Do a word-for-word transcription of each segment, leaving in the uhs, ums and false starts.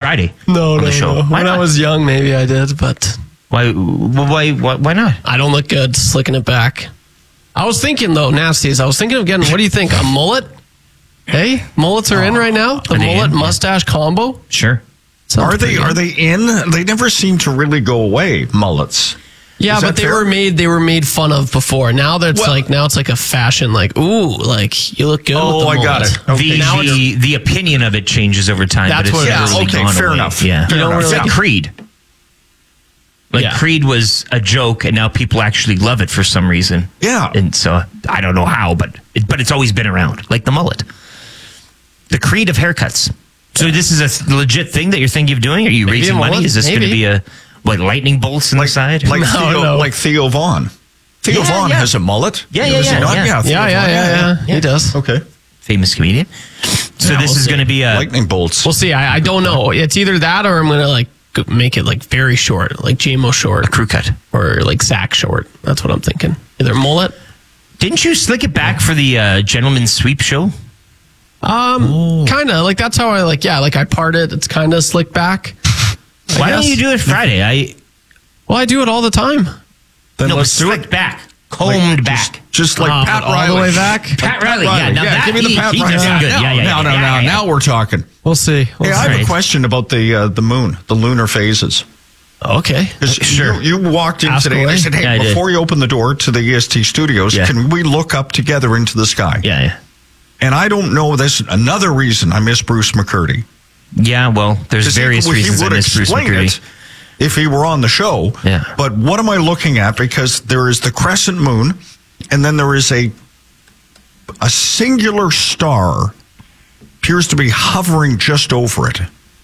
Friday. No, on no, the show. no. Why When not? I was young, maybe I did, but Why, why, why, why not? I don't look good slicking it back. I was thinking, though, nasties, I was thinking of getting, what do you think, a mullet? Hey, mullets are in right now? The Are they mullet in? mustache combo? Sure. Sounds Are they pretty are good. they in? They never seem to really go away, mullets. Yeah, Is but that they fair? were made they were made fun of before. Now that's Well- like now it's like a fashion, like, ooh, like you look good Oh, with the I got mullet. it. Okay. The, Now it's- the, the opinion of it changes over time, That's but it's what it never is. really Okay, gone fair away. enough. Yeah. Fair You don't enough. really- It's like Creed. Like Yeah. Creed was a joke, and now people actually love it for some reason. Yeah. And so I don't know how, but it, but it's always been around, like the mullet. The Creed of haircuts. So this is a legit thing that you're thinking of doing? Are you Maybe raising a money? mullet, Is this going to maybe. be a what lightning bolts in like the side? like No, Theo, no. like Theo Vaughn. Theo Yeah, Vaughn yeah. has a mullet. Yeah, yeah, Does he yeah, not? yeah. Theo Yeah, yeah, Vaughn, yeah, yeah, yeah. He does. Okay. Famous comedian. So Yeah, this we'll is see. going to be a Lightning bolts. We'll see. I, I don't know. It's either that or I'm gonna like go- make it like very short, like J M O short, crew cut. or like Zach short. That's what I'm thinking. Either mullet. Didn't you slick it back for the uh, Gentleman's Sweep show? Um, kind of like that's how I like. Yeah, like I part it. It's kind of slick back. I Why don't guess. you do it Friday? I Well, I do it all the time. Then no, but let's do slicked it. back, combed back. Just like Uh, Pat all Riley. the way back. Pat Riley, yeah, now that- give me the he- Pat he Riley. does it good. Now, Yeah, yeah, now, yeah, now, yeah, now, yeah. now we're talking. We'll see. We'll Hey, I see. have right. a question about the uh, the moon, the lunar phases. Okay. 'Cause Sure. You, you walked in Ask today and I away. said, hey, Yeah, I did. before you open the door to the E S T studios, Yeah. can we look up together into the sky? Yeah, yeah. And I don't know, that's another reason I miss Bruce McCurdy. Yeah, well, there's 'Cause various he, reasons he I would miss Bruce explain McCurdy. it if he were on the show. Yeah. But what am I looking at? Because there is the crescent moon, and then there is a a singular star appears to be hovering just over it.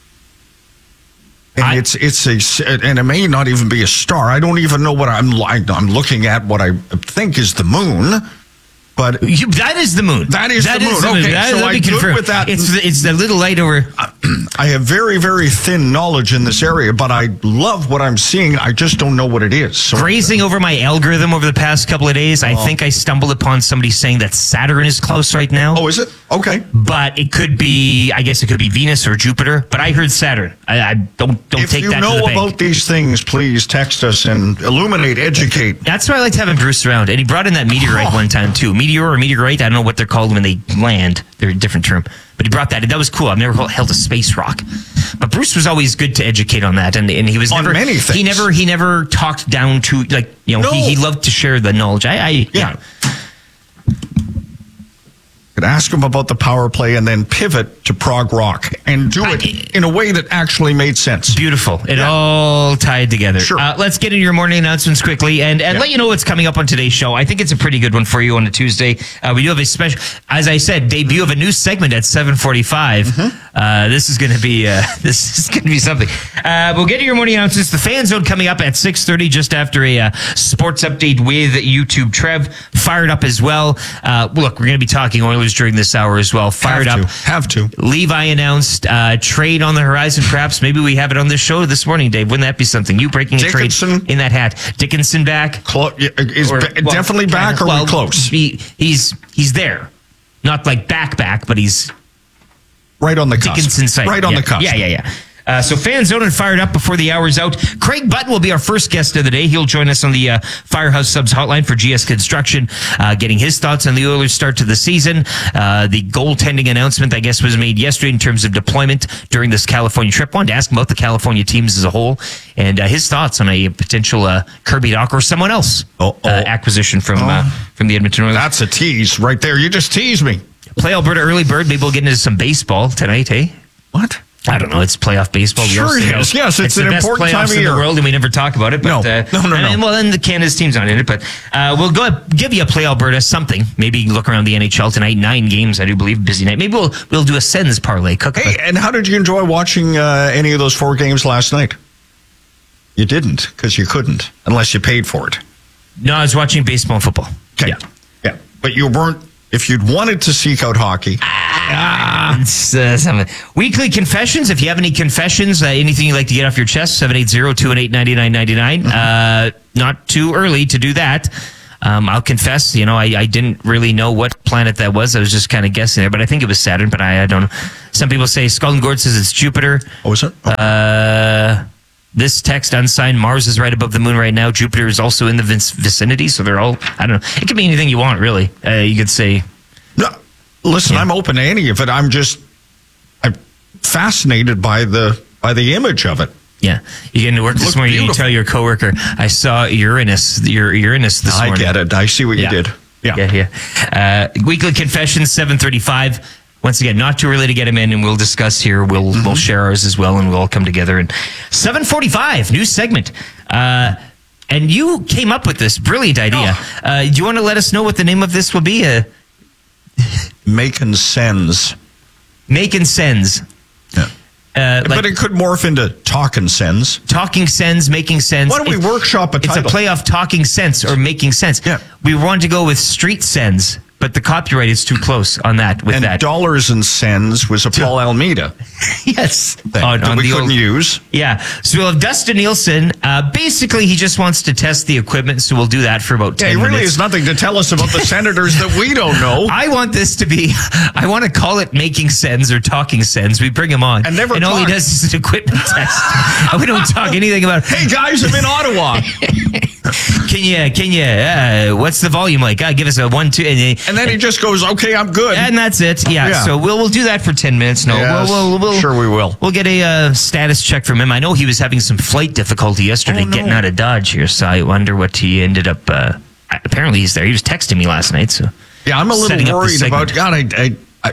And I- it's it's a and it may not even be a star. I don't even know what I'm like. I'm looking at what I think is the moon. But You, that is the moon. That is the moon. Okay, That, so let me I'm good confirm. with that. It's the, it's the little light over. I have very, very thin knowledge in this area, but I love what I'm seeing. I just don't know what it is. So Grazing over my algorithm over the past couple of days, I think I stumbled upon somebody saying that Saturn is close right now. oh, is it? Okay. But it could be, I guess it could be Venus or Jupiter. But I heard Saturn. I, I don't don't If take you that know to the bank. about these things, please text us and illuminate, educate. That's why I liked having Bruce around. And he brought in that meteorite one time, too. Meteor or meteorite, I don't know what they're called when they land. They're a different term. But he brought that in. That was cool. I've never held a space rock. But Bruce was always good to educate on that. And, and he was On never... many things. He never, he never talked down to, like, you know, No. he, he loved to share the knowledge. I, I yeah. Yeah. Could ask him about the power play and then pivot to prog rock and do it in a way that actually made sense. Beautiful. It Yeah. all tied together. Sure. Uh, let's get into your morning announcements quickly and, and Yeah. let you know what's coming up on today's show. I think it's a pretty good one for you on a Tuesday. Uh, we do have a special, as I said, debut of a new segment at seven forty-five. Mm-hmm. Uh, this is going to be uh, this is going to be something. Uh, we'll get to your morning announcements. The Fan Zone coming up at six thirty, just after a uh, sports update with YouTube. Trev fired up as well. Uh, look, we're going to be talking Oilers during this hour as well. Fired Have up. to. Have to. Levi announced uh, trade on the horizon. Perhaps maybe we have it on this show this morning, Dave. Wouldn't that be something? You breaking a trade Dickinson. in that hat. Dickinson back. Clo- is Or- ba- well, definitely back kinda- or well, we close? He, he's he's there. Not like back back, but he's Right on the cusp. Dickinson side. Right on yeah. the cusp. Yeah, yeah, yeah. Uh, so Fan Zone and fired up before the hour's out. Craig Button will be our first guest of the day. He'll join us on the uh, Firehouse Subs hotline for G S Construction, uh, getting his thoughts on the Oilers' start to the season. Uh, the goaltending announcement, I guess, was made yesterday in terms of deployment during this California trip. Wanted to ask him about the California teams as a whole and uh, his thoughts on a potential uh, Kirby Doc or someone else Oh, oh. Uh, acquisition from uh, from the Edmonton Oilers. That's a tease right there. You just teased me. Play Alberta early bird. Maybe we'll get into some baseball tonight, hey? What? I don't know. It's playoff baseball. We Sure all it say, is. oh, Yes, it's the an best important playoffs time of in year. the world, and we never talk about it. But, No. uh, No, no, no. and, well, then the Canada's team's not in it. But uh, we'll go give you a Play Alberta something. Maybe look around the N H L tonight. Nine games, I do believe. Busy night. Maybe we'll we'll do a Sens parlay. Cook. Hey, and how did you enjoy watching uh, any of those four games last night? You didn't, because you couldn't, unless you paid for it. No, I was watching baseball and football. Okay. Yeah. Yeah. But you weren't, if you'd wanted to seek out hockey, It's, uh, something. Weekly confessions. If you have any confessions, uh, anything you'd like to get off your chest, seven eight zero, two one eight, nine nine nine nine. Uh, not too early to do that. Um, I'll confess, you know, I, I didn't really know what planet that was. I was just kind of guessing there, but I think it was Saturn, but I, I don't know. Some people say Skull and Gord says it's Jupiter. Oh, is it? Oh. Uh, this text unsigned, Mars is right above the moon right now. Jupiter is also in the vic- vicinity, so they're all, I don't know. It could be anything you want, really. Uh, you could say... No, listen, Yeah. I'm open to any of it. I'm just I'm fascinated by the by the image of it. Yeah, you get into work this Look morning and you beautiful. tell your coworker, I saw Uranus, your Uranus this I morning. get it. I see what Yeah. you did. Yeah. Yeah, yeah. Uh, weekly confessions, seven thirty-five. Once again, not too early to get him in, and we'll discuss here. We'll Mm-hmm. we'll share ours as well, and we'll all come together. And seven forty-five, new segment. Uh, and you came up with this brilliant idea. Oh. Uh, do you want to let us know what the name of this will be? Uh, Making sense. Making Sens. Yeah. Uh, like but it could morph into talking sense. talking sense, making sense. Why don't we It's- workshop a It's title? a play off talking sense or making sense. Yeah. We wanted to go with street sense, but the copyright is too close on that. With And that, dollars and cents was a Paul Almeida yes, thing on, that on we the couldn't old, use. yeah. So we'll have Dustin Nielsen. Uh, basically, he just wants to test the equipment, so we'll do that for about Yeah, ten he really minutes. has nothing to tell us about the senators that we don't know. I want this to be. I want to call it making sense or talking sense. We bring him on, And never and all he talk. does is an equipment test. And we don't talk anything about. Hey guys, I'm in Ottawa. Can you? Can you? Uh, what's the volume like? Uh, give us a one, two, and, And then he just goes, okay, I'm good. and that's it. Yeah. Yeah. So we'll we'll do that for ten minutes. No, Yes, we'll, we'll, we'll sure we will. We'll get a uh, status check from him. I know he was having some flight difficulty yesterday Oh, no. getting out of Dodge here, so I wonder what he ended up. Uh, apparently, he's there. He was texting me last night. So Yeah, I'm a setting little up the worried segment. about God. I, I, I,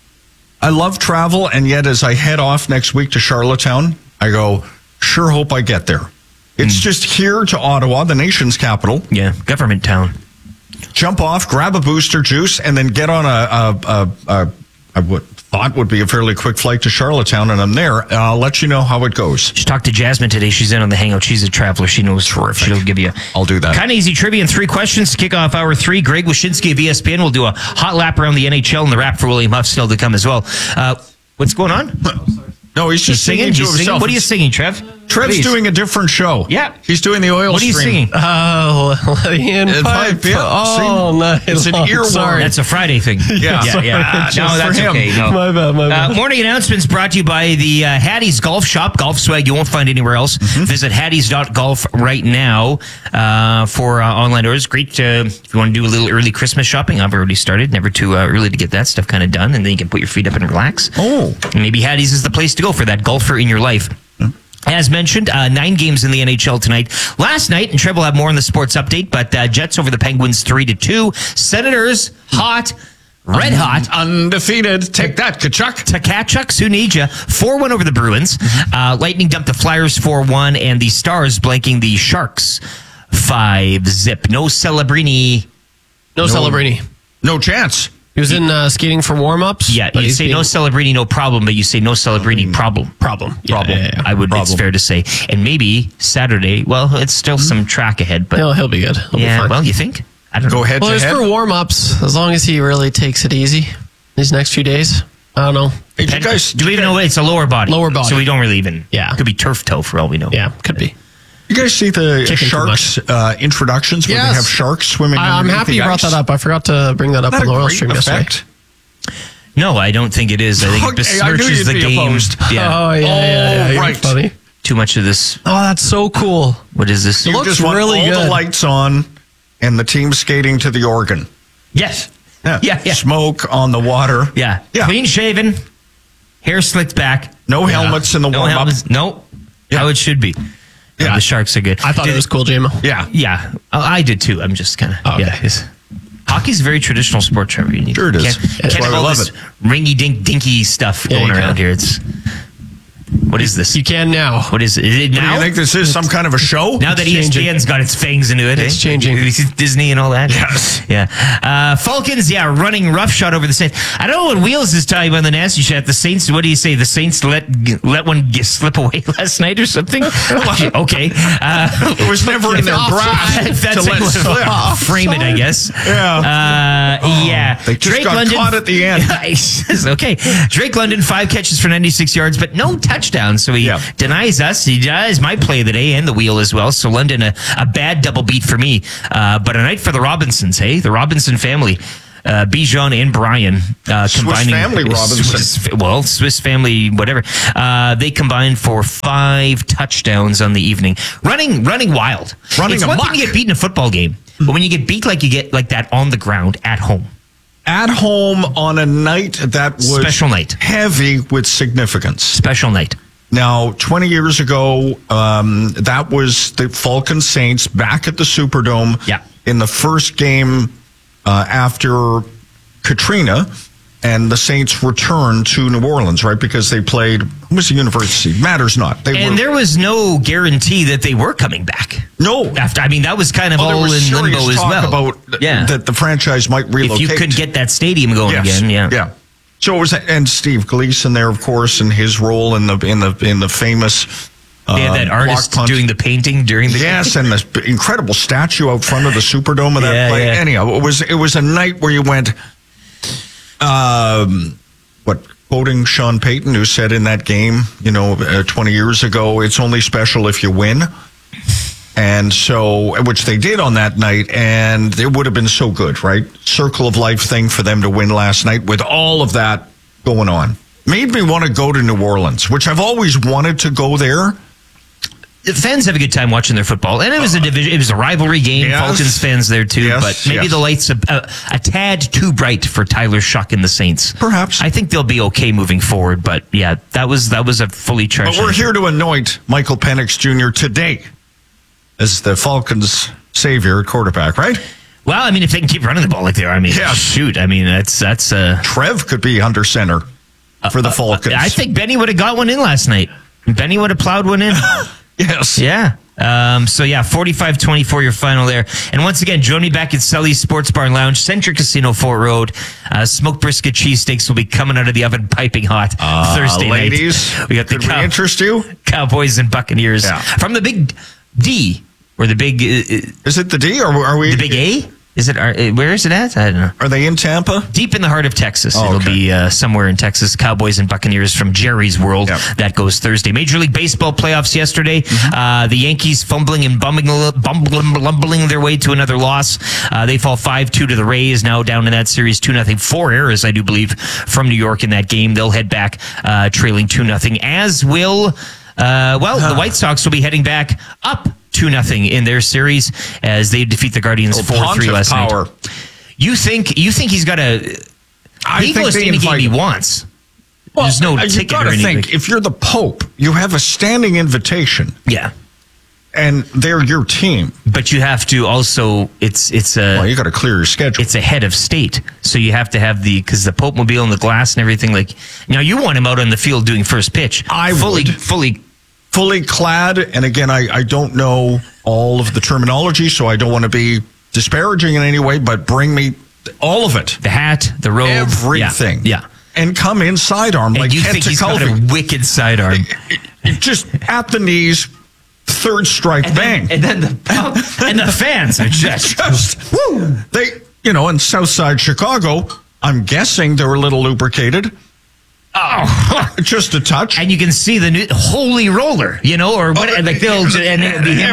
I love travel, and yet as I head off next week to Charlottetown, I go, sure hope I get there. It's Hmm. just here to Ottawa, the nation's capital. Yeah, government town. Jump off, grab a booster juice, and then get on a, a, a, a, a what thought would be a fairly quick flight to Charlottetown, and I'm there. I'll let you know how it goes. Just talked to Jasmine today. She's in on the hangout. She's a traveler. She knows. Terrific. She'll give you. I'll do that. Kind of easy trivia and three questions to kick off hour three. Greg Wyshynski of E S P N will do a hot lap around the N H L and the rap for William Huff still to come as well. Uh, what's going on? No, he's He's just singing. singing to He's singing. himself. What are you singing, Trev? Trev's Please. doing a different show. Yeah. He's doing the oil What are you stream. singing? Oh, Ian Uh, Pipe. Pipe, yeah. Oh, See? nice. It's an Oh, earworm. Sorry. That's a Friday thing. Yeah. yeah, yeah. Just No, for that's him. okay. No. My bad, my bad. Uh, morning announcements brought to you by the uh, Hattie's Golf Shop. Golf swag you won't find anywhere else. Mm-hmm. Visit hatties dot golf right now uh, for uh, online orders. Great uh, if you want to do a little early Christmas shopping. I've already started. Never too uh, early to get that stuff kind of done, and then you can put your feet up and relax. Oh. And maybe Hattie's is the place to go for that golfer in your life. As mentioned, uh, nine games in the N H L tonight. Last night, and Trev will have more on the sports update, but uh, Jets over the Penguins three to two. Senators hot, red hot. Undefeated. Take that, Kachuk. Tkachuk, who need ya? four one over the Bruins. Uh, Lightning dumped the Flyers four one, and the Stars blanking the Sharks five zip. No Celebrini. no, Celebrini. No chance. He was in uh, skating for warm-ups. Yeah, but you he's say being- no Celebrini, no problem, but you say no Celebrini, problem. problem. Yeah, Problem. yeah, yeah. I would. It's Problem. fair to say, and maybe Saturday. Well, it's still some track ahead, but He'll, he'll be good. He'll be yeah. fine. Well, you think? I don't know. Go head Well, to it's head. for warm-ups. As long as he really takes it easy these next few days. I don't know. Hey, did you guys, Do we even know it's a lower body? Lower body. So we don't really even. Yeah. Could be turf toe for all we know. Yeah, could be. you guys see the Kicking too sharks uh, introductions where they Yes. have sharks swimming? I, I'm underneath happy the you brought ice? that up. I forgot to bring that up Isn't on the that a oil great stream yesterday. effect? No, I don't think it is. I think it Okay, I knew besmirches you'd the be game. opposed. Yeah. Oh, yeah, yeah, yeah. Oh, You're right. funny. Too much of this. Oh, that's so cool. What is this? You looks just want really all good. the lights on and the team skating to the organ. Yes. Yeah. Yeah, yeah. Smoke on the water. Yeah. Yeah. Clean shaven, hair slicked back. No Yeah. helmets in the No warm up. helmets. No. Yeah. How it should be. Yeah. Yeah. The Sharks are good. I thought Did- it was cool, J M O. Yeah. Yeah. I I did too. I'm just kind of. Oh, okay. Yeah. it's- Hockey's a very traditional sport, Trevor. You need, Sure it is. Can't, That's can't why have we all love this it. ringy dink dinky stuff Yeah, going you around can. here. It's. What is this? You can now. What is it? Is it Do now? you think this is some kind of a show? Now that It's E S P changing. N's got its fangs into it, It's eh? changing. Disney and all that. Yes. Yeah. Uh, Falcons, yeah, running roughshod over the Saints. I don't know what Wheels is talking about the nasty shot. The Saints, what do you say? The Saints let let one get, slip away last night or something? okay. Uh, it was never in their grasp that's to let a- slip. frame it, I guess. Yeah. Uh, yeah. They just got caught at the end. end. Okay. Drake London, five catches for ninety-six yards, but no touchdowns. touchdown. So he Yeah. denies us. He denies my play of the day and the wheel as well. So London, a, a bad double beat for me. Uh, but a night for the Robinsons, hey? The Robinson family. Uh, Bijan and Brian uh, Swiss combining. family Robinson. Swiss, well, Swiss family, whatever. Uh, they combined for five touchdowns on the evening. Running, running wild. Running It's one amok. thing to get beat in a football game, but when you get beat like you get like that on the ground at home. At home on a night that was Special night. heavy with significance. Special night. Now, twenty years ago, um, that was the Falcon Saints back at the Superdome Yeah. in the first game uh, after Katrina, and the Saints returned to New Orleans, right? Because they played, who was the university? Matters not. They And were, there was no guarantee that they were coming back. no. After, I mean, that was kind of Well, there all was in serious limbo as talk well. about yeah. that the franchise might if relocate. you could get that stadium going Yes. again, yeah. Yeah. So it was, and Steve Gleason there, of course, and his role in the in the in the famous. They had uh, that artist block punch. doing the painting during the Yes, and this incredible statue out front of the Superdome of that Yeah, play. yeah. Anyhow, it was it was a night where you went. Um, what quoting Sean Payton, who said in that game, you know, uh, twenty years ago, it's only special if you win. And so, which they did on that night, and it would have been so good, right? Circle of life thing for them to win last night with all of that going on. Made me want to go to New Orleans, which I've always wanted to go there. The fans have a good time watching their football, and it was a division. It was a rivalry game. Yes. Falcons fans there too, Yes, but maybe yes. the lights a, a, a tad too bright for Tyler Shuck and the Saints. Perhaps. I think they'll be okay moving forward, but yeah, that was that was a fully charged. But we're here to anoint Michael Penix Junior today as the Falcons' savior at quarterback, right? Well, I mean, if they can keep running the ball like they are, I mean, Yeah. shoot, I mean, that's that's uh, Trev could be under center for the Falcons. I think Benny would have got one in last night. Benny would have plowed one in. yes. Yeah. Um, so, yeah, forty-five twenty-four your final there. And once again, join me back at Sully's Sports Bar and Lounge, Centric Casino, Fort Road. Uh, smoked brisket cheesesteaks will be coming out of the oven piping hot Uh, Thursday ladies, night. We got the could we Cow- interest you? Cowboys and Buccaneers Yeah. from the Big D, or the Big uh, Is it the D, or are we? the Big A? Is it? Uh, where is it at? I don't know. Are they in Tampa? Deep in the heart of Texas. Oh, It'll okay. be uh, somewhere in Texas. Cowboys and Buccaneers from Jerry's World. Yep. That goes Thursday. Major League Baseball playoffs yesterday. Mm-hmm. Uh, the Yankees fumbling and bumbling, bumbling, lumbling their way to another loss. Uh, they fall five two to the Rays, now down in that series two nothing. Four errors, I do believe, from New York in that game. They'll head back uh, trailing two nothing, as will, uh, well, the White Sox will be heading back up two nothing in their series as they defeat the Guardians Oh, four three Pontiff last power. night. You think you think he's got a I he goes to they any game invite he him. wants. There's no uh, you ticket gotta or anything. think, if you're the Pope, you have a standing invitation, Yeah, and they're your team. but you have to also it's it's a Well, you got to clear your schedule. it's a head of state, so you have to have the because the Pope Mobile and the glass and everything. Like now, you want him out on the field doing first pitch. I fully would. fully. Fully clad, and again, I, I don't know all of the terminology, so I don't want to be disparaging in any way, but bring me all of it. The hat, the robe, Everything. Yeah, yeah. And come in sidearm And like you Kent think he's got Tekulve. a wicked sidearm? Just at the knees, third strike, bang. And then the and the fans are just Just, woo. They, you know, in Southside Chicago, I'm guessing they're a little lubricated. oh. Just a touch. And you can see the new holy roller, you know, or what? Oh, like they'll and it'll be him